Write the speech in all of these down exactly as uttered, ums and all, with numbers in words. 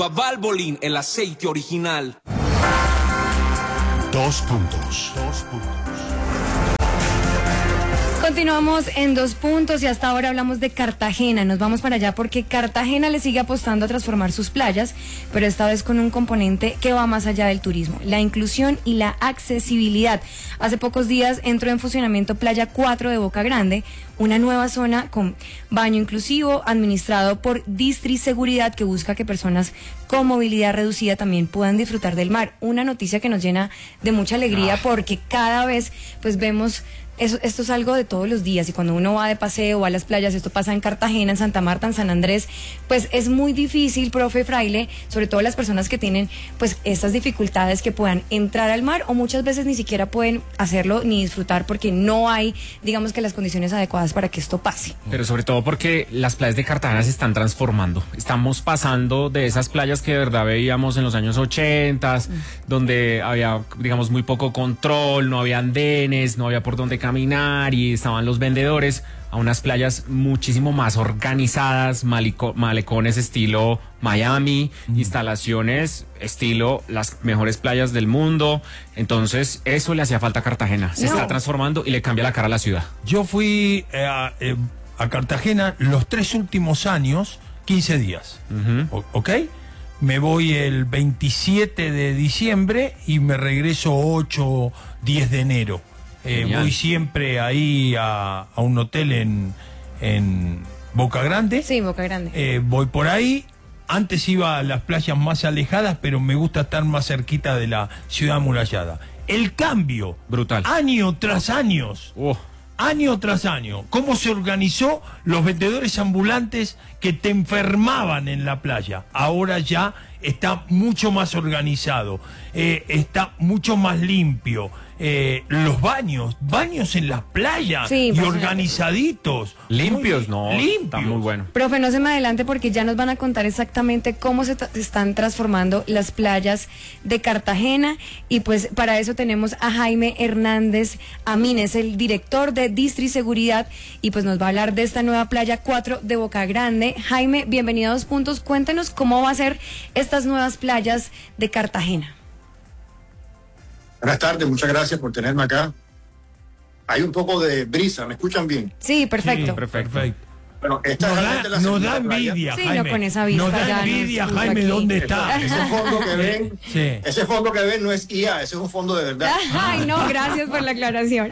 Valvoline, el aceite original. Dos puntos. Dos puntos. Continuamos en Dos Puntos y hasta ahora hablamos de Cartagena. Nos vamos para allá porque Cartagena le sigue apostando a transformar sus playas, pero esta vez con un componente que va más allá del turismo, la inclusión y la accesibilidad. Hace pocos días entró en funcionamiento Playa cuatro de Boca Grande, una nueva zona con baño inclusivo administrado por Distri Seguridad, que busca que personas con movilidad reducida también puedan disfrutar del mar. Una noticia que nos llena de mucha alegría porque cada vez pues vemos... Eso, esto es algo de todos los días y cuando uno va de paseo, va a las playas, esto pasa en Cartagena, en Santa Marta, en San Andrés, pues es muy difícil, profe Fraile, sobre todo las personas que tienen pues estas dificultades que puedan entrar al mar o muchas veces ni siquiera pueden hacerlo ni disfrutar porque no hay, digamos que las condiciones adecuadas para que esto pase. Pero sobre todo porque las playas de Cartagena se están transformando. Estamos pasando de esas playas que de verdad veíamos en los años ochenta, mm. donde había, digamos, muy poco control, no había andenes, no había por dónde caminar y estaban los vendedores, a unas playas muchísimo más organizadas, malico, malecones estilo Miami, mm. instalaciones estilo las mejores playas del mundo. Entonces eso le hacía falta a Cartagena, se no. está transformando y le cambia la cara a la ciudad. Yo fui eh, a, eh, a Cartagena los tres últimos años, quince días, uh-huh. ¿ok? Me voy el veintisiete de diciembre y me regreso ocho, diez de enero. Eh, voy siempre ahí a, a un hotel en, en Boca Grande. Sí, Boca Grande. Eh, voy por ahí. Antes iba a las playas más alejadas, pero me gusta estar más cerquita de la ciudad amurallada. El cambio, brutal, año tras año, oh. año tras año. Cómo se organizó los vendedores ambulantes que te enfermaban en la playa. Ahora ya está mucho más organizado, eh, está mucho más limpio. Eh, los baños, baños en las playas sí, y organizaditos. Limpios, muy, no, limpios. Está muy bueno. Profe, no se me adelante porque ya nos van a contar exactamente cómo se están transformando las playas de Cartagena y pues para eso tenemos a Jaime Hernández Amin, es el director de Distri Seguridad y pues nos va a hablar de esta nueva Playa cuatro de Boca Grande. Jaime, bienvenido a Dos Puntos, cuéntenos cómo va a ser estas nuevas playas de Cartagena. Buenas tardes, muchas gracias por tenerme acá. Hay un poco de brisa, ¿me escuchan bien? Sí, perfecto. Sí, perfecto. Bueno, esta nos es da, la nos da envidia, sí, Jaime. No, con esa vista nos da ya envidia, nos Jaime, ¿dónde está? Ese, ese fondo que ven, sí. ese fondo que ven no es I A, ese es un fondo de verdad. Ay, no, gracias por la aclaración.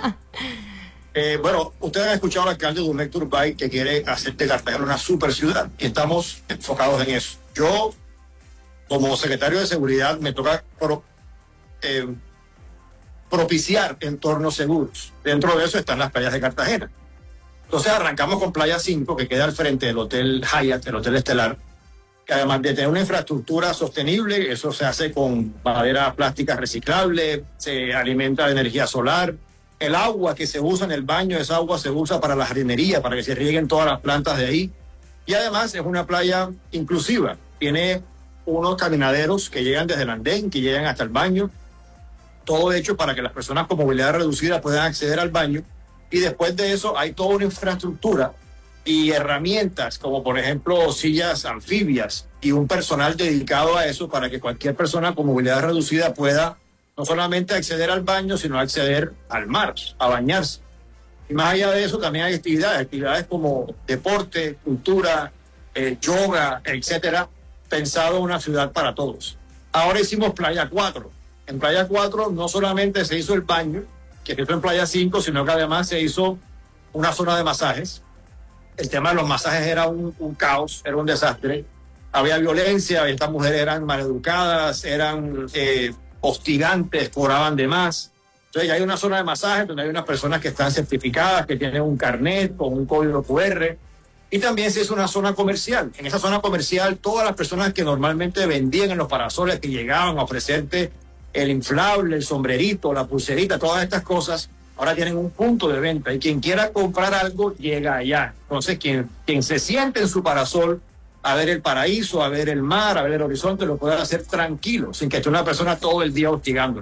eh, bueno, ustedes han escuchado al alcalde Dumec Turbay que quiere hacer de Cartagena una super ciudad y estamos enfocados en eso. Yo, como secretario de Seguridad, me toca pro, eh, propiciar entornos seguros. Dentro de eso están las playas de Cartagena. Entonces arrancamos con Playa cinco, que queda al frente del Hotel Hyatt, el Hotel Estelar, que además de tener una infraestructura sostenible, eso se hace con madera plástica reciclable, se alimenta de energía solar. El agua que se usa en el baño, esa agua se usa para la jardinería, para que se rieguen todas las plantas de ahí. Y además es una playa inclusiva. Tiene unos caminaderos que llegan desde el andén, que llegan hasta el baño. Todo hecho para que las personas con movilidad reducida puedan acceder al baño. Y después de eso hay toda una infraestructura y herramientas, como por ejemplo sillas anfibias y un personal dedicado a eso para que cualquier persona con movilidad reducida pueda no solamente acceder al baño, sino acceder al mar, a bañarse. Y más allá de eso también hay actividades, actividades como deporte, cultura, eh, yoga, etcétera, pensado en una ciudad para todos. Ahora hicimos Playa cuatro. En Playa cuatro no solamente se hizo el baño, que se hizo en Playa cinco, sino que además se hizo una zona de masajes. El tema de los masajes era un, un caos, era un desastre. Había violencia, estas mujeres eran maleducadas, eran eh, hostigantes, cobraban de más. Entonces ya hay una zona de masajes donde hay unas personas que están certificadas, que tienen un carnet con un código cu erre. Y también se hizo una zona comercial. En esa zona comercial, todas las personas que normalmente vendían en los parasoles, que llegaban a ofrecerte el inflable, el sombrerito, la pulserita, todas estas cosas, ahora tienen un punto de venta y quien quiera comprar algo llega allá. Entonces quien, quien se siente en su parasol a ver el paraíso, a ver el mar, a ver el horizonte, lo puede hacer tranquilo, sin que esté una persona todo el día hostigándolo.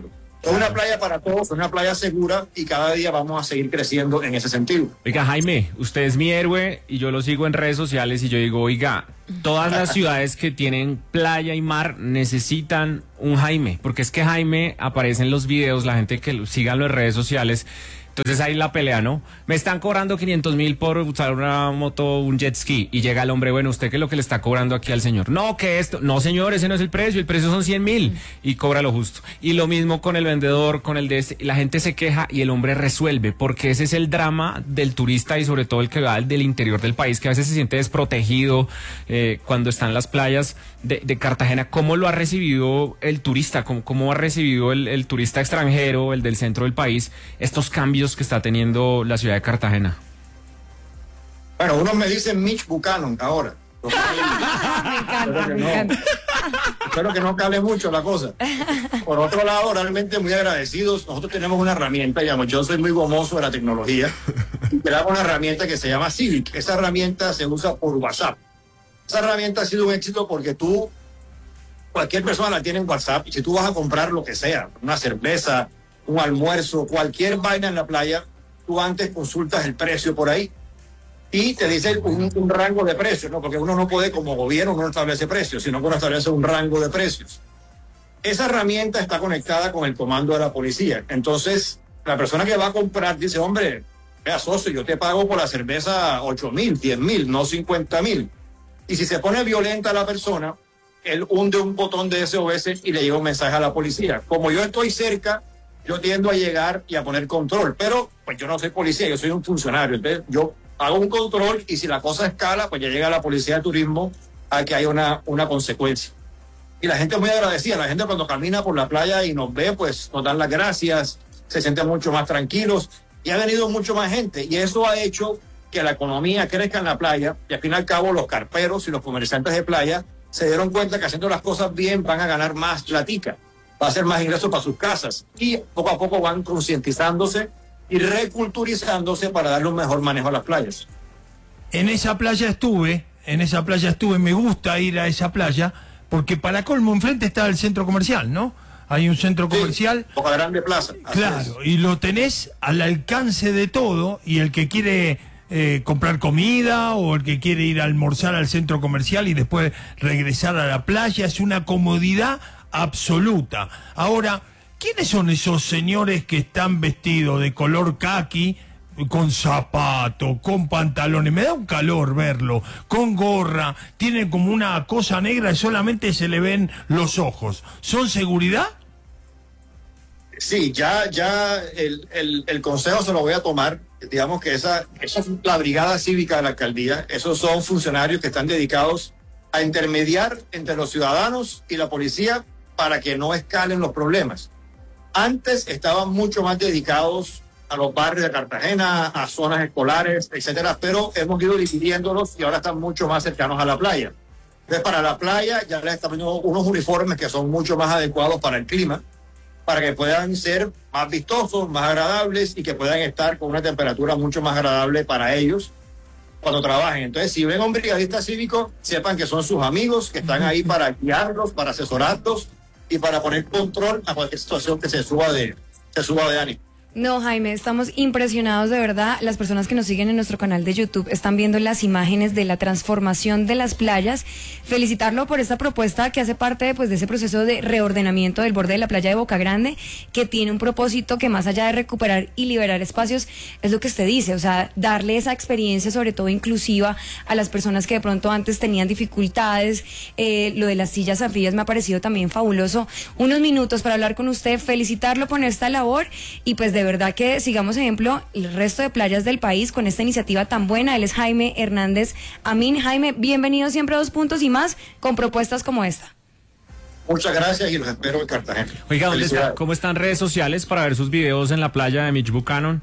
Es una playa para todos, es una playa segura y cada día vamos a seguir creciendo en ese sentido. Oiga, Jaime, usted es mi héroe y yo lo sigo en redes sociales y yo digo, oiga, todas las ciudades que tienen playa y mar necesitan un Jaime, porque es que Jaime aparece en los videos, la gente que lo, síganlo en redes sociales. Entonces ahí la pelea, ¿no? Me están cobrando quinientos mil por usar una moto, un jet ski. Y llega el hombre, bueno, ¿usted qué es lo que le está cobrando aquí al señor? No, que esto. No, señor, ese no es el precio. El precio son cien mil. Y cobra lo justo. Y lo mismo con el vendedor, con el de este. La gente se queja y el hombre resuelve. Porque ese es el drama del turista y sobre todo el que va del interior del país, que a veces se siente desprotegido eh, cuando está en las playas de, de Cartagena. ¿Cómo lo ha recibido el turista? ¿Cómo, cómo ha recibido el, el turista extranjero, el del centro del país, estos cambios que está teniendo la ciudad de Cartagena? Bueno, unos me dicen Mitch Buchanan ahora. Me encanta, Espero que me no. encanta. Espero que no cale mucho la cosa. Por otro lado, realmente muy agradecidos. Nosotros tenemos una herramienta, digamos, yo soy muy gomoso de la tecnología. Y tenemos una herramienta que se llama Civic. Esa herramienta se usa por WhatsApp. Esa herramienta ha sido un éxito porque tú, cualquier persona la tiene en WhatsApp. Y si tú vas a comprar lo que sea, una cerveza, un almuerzo, cualquier vaina en la playa, tú antes consultas el precio por ahí y te dice un, un rango de precios, ¿no? Porque uno no puede, como gobierno, no establece precios, sino que uno establece un rango de precios. Esa herramienta está conectada con el comando de la policía. Entonces, la persona que va a comprar dice, hombre, vea, socio, yo te pago por la cerveza ocho mil, diez mil, no cincuenta mil. Y si se pone violenta la persona, él hunde un botón de S O S y le llega un mensaje a la policía. Como yo estoy cerca, yo tiendo a llegar y a poner control, pero pues yo no soy policía, yo soy un funcionario. Entonces yo hago un control y si la cosa escala, pues ya llega la policía de turismo a que haya una, una consecuencia. Y la gente es muy agradecida, la gente cuando camina por la playa y nos ve, pues nos dan las gracias, se sienten mucho más tranquilos y ha venido mucho más gente. Y eso ha hecho que la economía crezca en la playa y al fin y al cabo los carperos y los comerciantes de playa se dieron cuenta que haciendo las cosas bien van a ganar más platica. Va a hacer más ingresos para sus casas y poco a poco van concientizándose y reculturizándose para darle un mejor manejo a las playas. En esa playa estuve, en esa playa estuve, me gusta ir a esa playa porque para colmo enfrente está el centro comercial, ¿no? Hay un centro comercial. Sí, Boca Grande Plaza. Claro, y lo tenés al alcance de todo y el que quiere eh, comprar comida o el que quiere ir a almorzar al centro comercial y después regresar a la playa, es una comodidad absoluta. Ahora, ¿quiénes son esos señores que están vestidos de color caqui, con zapato, con pantalones? Me da un calor verlo, con gorra, tienen como una cosa negra y solamente se le ven los ojos. ¿Son seguridad? Sí, ya, ya el, el, el consejo se lo voy a tomar. Digamos que esa, esa es la brigada cívica de la alcaldía. Esos son funcionarios que están dedicados a intermediar entre los ciudadanos y la policía para que no escalen los problemas. Antes estaban mucho más dedicados a los barrios de Cartagena, a zonas escolares, etcétera, pero hemos ido dividiéndolos y ahora están mucho más cercanos a la playa. Entonces, para la playa ya les estamos poniendo unos uniformes que son mucho más adecuados para el clima, para que puedan ser más vistosos, más agradables y que puedan estar con una temperatura mucho más agradable para ellos cuando trabajen. Entonces, si ven a un brigadista cívico, sepan que son sus amigos, que están ahí para guiarlos, para asesorarlos y para poner control a cualquier situación que se suba de, se suba de ánimo. No, Jaime, estamos impresionados de verdad. Las personas que nos siguen en nuestro canal de YouTube están viendo las imágenes de la transformación de las playas. Felicitarlo por esta propuesta que hace parte pues, de ese proceso de reordenamiento del borde de la playa de Boca Grande, que tiene un propósito que más allá de recuperar y liberar espacios, es lo que usted dice, o sea, darle esa experiencia sobre todo inclusiva a las personas que de pronto antes tenían dificultades. Eh, lo de las sillas anfibias me ha parecido también fabuloso. Unos minutos para hablar con usted, felicitarlo por esta labor y pues de verdad que sigamos ejemplo el resto de playas del país con esta iniciativa tan buena. Él es Jaime Hernández Amin. Jaime, bienvenido siempre a Dos Puntos y Más con propuestas como esta. Muchas gracias y los espero en Cartagena. Oiga, ¿dónde está? ¿Cómo están redes sociales para ver sus videos en la playa de Mitch Buchanan?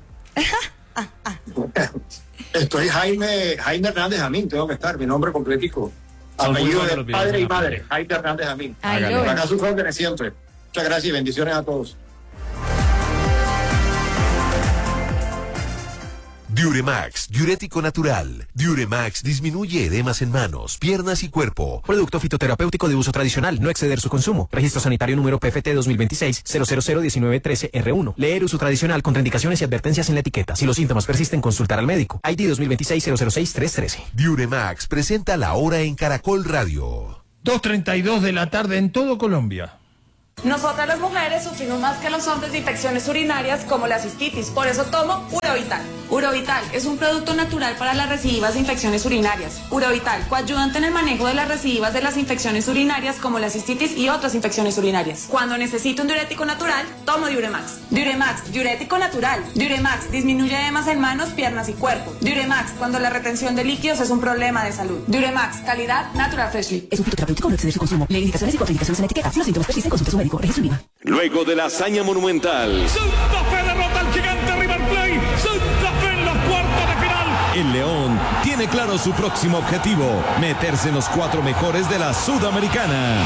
Estoy Jaime, Jaime Hernández Amin, tengo que estar, mi nombre completico. Son muy Apellido buenos de los videos padre en y la playa. madre, Jaime Hernández Amin. Ay, Hágale. lo Por ven. acá sus órdenes siempre. Muchas gracias y bendiciones a todos. De Diuremax, diurético natural. Diuremax disminuye edemas en manos, piernas y cuerpo. Producto fitoterapéutico de uso tradicional, no exceder su consumo. Registro sanitario número P F T dos mil veintiséis cero cero cero diecinueve trece R uno. Leer uso tradicional, contraindicaciones y advertencias en la etiqueta. Si los síntomas persisten, consultar al médico. I D dos mil veintiséis cero cero seis tres trece. Diuremax presenta la hora en Caracol Radio. dos treinta y dos de la tarde en todo Colombia. Nosotras las mujeres sufrimos más que los hombres de infecciones urinarias como la cistitis, por eso tomo Urovital. Urovital es un producto natural para las recidivas de infecciones urinarias. Urovital, coayudante en el manejo de las recidivas de las infecciones urinarias como la cistitis y otras infecciones urinarias. Cuando necesito un diurético natural, tomo Diuremax. Diuremax, diurético natural. Diuremax disminuye edemas en manos, piernas y cuerpo. Diuremax, cuando la retención de líquidos es un problema de salud. Diuremax, calidad Natural Freshly. Es un fitoterapéutico, no exceder su consumo. Lee indicaciones y contraindicaciones en la etiqueta. Si los síntomas persisten, consulte a su médico. Registro I V A. Luego de la hazaña monumental, Santa Fe derrota al gigante River Plate. Santa Fe en los cuartos de final. el León tiene claro su próximo objetivo: meterse en los cuatro mejores de la Sudamericana.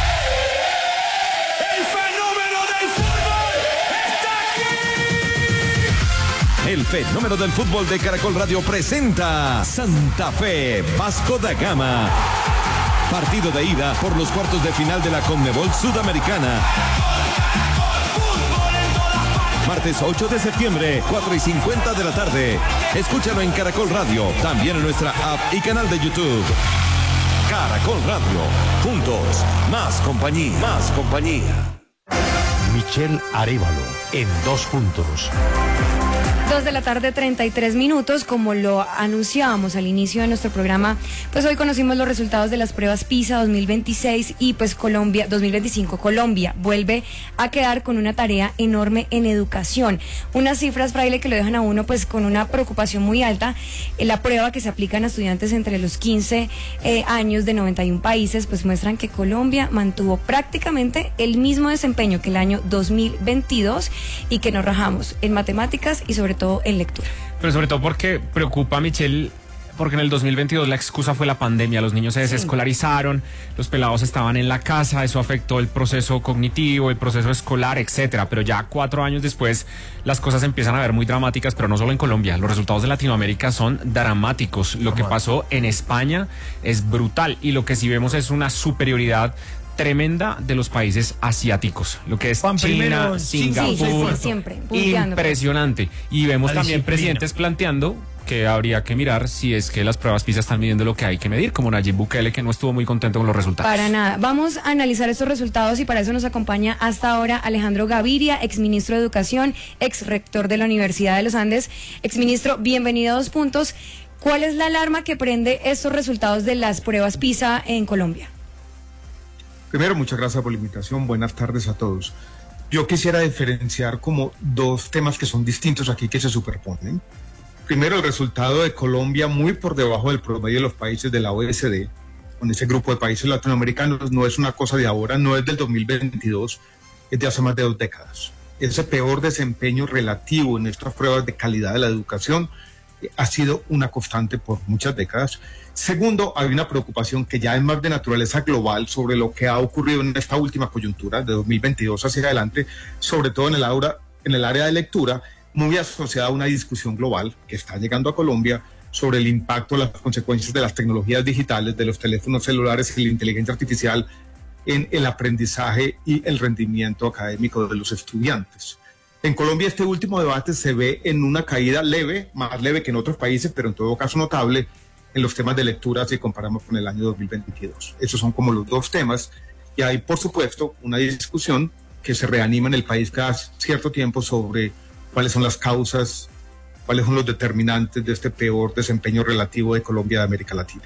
El fenómeno del fútbol está aquí. El fenómeno del fútbol de Caracol Radio presenta Santa Fe Vasco da Gama. Partido de ida por los cuartos de final de la Conmebol Sudamericana. Martes ocho de septiembre, cuatro y cincuenta de la tarde. Escúchalo en Caracol Radio, también en nuestra app y canal de YouTube. Caracol Radio, juntos, más compañía, más compañía. Michelle Arévalo, en dos puntos. Dos de la tarde, treinta y tres minutos. Como lo anunciábamos al inicio de nuestro programa, pues hoy conocimos los resultados de las pruebas PISA dos mil veintiséis y pues Colombia, dos mil veinticinco, Colombia vuelve a quedar con una tarea enorme en educación. Unas cifras, Fraile, que lo dejan a uno pues con una preocupación muy alta. En la prueba que se aplican a estudiantes entre los quince eh, años de noventa y un países, pues muestran que Colombia mantuvo prácticamente el mismo desempeño que el año dos mil veintidós y que nos rajamos en matemáticas y sobre todo en lectura. Pero sobre todo porque preocupa, Michelle, porque en el dos mil veintidós la excusa fue la pandemia, los niños se desescolarizaron, sí. Los pelados estaban en la casa, eso afectó el proceso cognitivo, el proceso escolar, etcétera. Pero ya cuatro años después las cosas empiezan a ver muy dramáticas, pero no solo en Colombia, los resultados de Latinoamérica son dramáticos. Lo que pasó en España es brutal y lo que sí vemos es una superioridad tremenda de los países asiáticos, lo que es Juan China, primero, Singapur, sí, sí, sí, siempre, impresionante. Y vemos la también disciplina. Presidentes planteando que habría que mirar si es que las pruebas PISA están midiendo lo que hay que medir, como Nayib Bukele, que no estuvo muy contento con los resultados. Para nada. Vamos a analizar estos resultados y para eso nos acompaña hasta ahora Alejandro Gaviria, exministro de Educación, ex rector de la Universidad de los Andes. Exministro, bienvenido a Dos Puntos. ¿Cuál es la alarma que prende estos resultados de las pruebas PISA en Colombia? Primero, muchas gracias por la invitación. Buenas tardes a todos. Yo quisiera diferenciar como dos temas que son distintos aquí, que se superponen. Primero, el resultado de Colombia muy por debajo del promedio de los países de la O E C D, con ese grupo de países latinoamericanos, no es una cosa de ahora, no es del dos mil veintidós, es de hace más de dos décadas. Ese peor desempeño relativo en estas pruebas de calidad de la educación ha sido una constante por muchas décadas. Segundo, hay una preocupación que ya es más de naturaleza global sobre lo que ha ocurrido en esta última coyuntura de dos mil veintidós hacia adelante, sobre todo en el, aura, en el área de lectura, muy asociada a una discusión global que está llegando a Colombia sobre el impacto, las consecuencias de las tecnologías digitales, de los teléfonos celulares y la inteligencia artificial en el aprendizaje y el rendimiento académico de los estudiantes. En Colombia este último debate se ve en una caída leve, más leve que en otros países, pero en todo caso notable, en los temas de lectura si comparamos con el año dos mil veintidós. Esos son como los dos temas. Y hay, por supuesto, una discusión que se reanima en el país cada cierto tiempo sobre cuáles son las causas, cuáles son los determinantes de este peor desempeño relativo de Colombia de América Latina.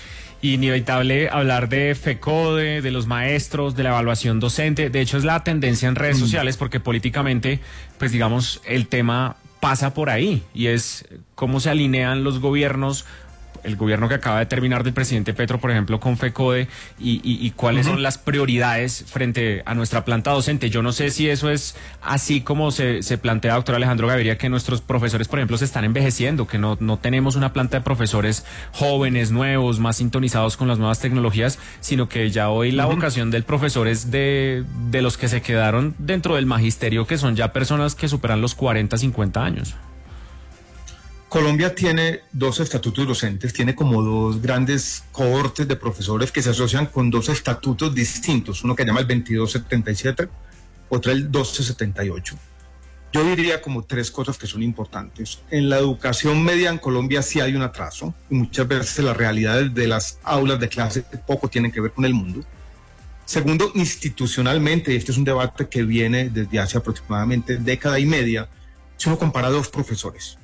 Inevitable hablar de FECODE, de los maestros, de la evaluación docente. De hecho, es la tendencia en redes mm. sociales porque políticamente, pues digamos, el tema pasa por ahí y es cómo se alinean los gobiernos, el gobierno que acaba de terminar del presidente Petro, por ejemplo, con FECODE y, y, y cuáles uh-huh. son las prioridades frente a nuestra planta docente. Yo no sé si eso es así como se, se plantea, doctor Alejandro Gaviria, que nuestros profesores, por ejemplo, se están envejeciendo, que no, no tenemos una planta de profesores jóvenes, nuevos, más sintonizados con las nuevas tecnologías, sino que ya hoy la uh-huh. vocación del profesor es de, de los que se quedaron dentro del magisterio, que son ya personas que superan los cuarenta, cincuenta años. Colombia tiene dos estatutos docentes, tiene como dos grandes cohortes de profesores que se asocian con dos estatutos distintos, uno que llama el veintidós setenta y siete, otro el doce setenta y ocho. Yo diría como tres cosas que son importantes. En la educación media en Colombia sí hay un atraso, y muchas veces las realidades de las aulas de clase poco tienen que ver con el mundo. Segundo, institucionalmente, este es un debate que viene desde hace aproximadamente década y media, si uno compara dos profesores,